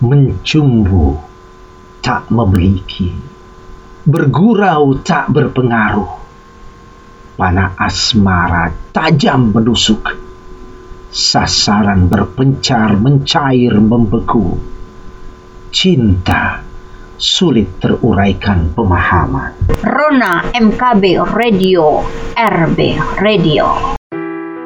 Mencumbu tak memiliki, bergurau tak berpengaruh, panah asmara tajam menusuk, sasaran berpencar mencair membeku, cinta sulit teruraikan pemahaman. Rona MKB Radio, RB Radio.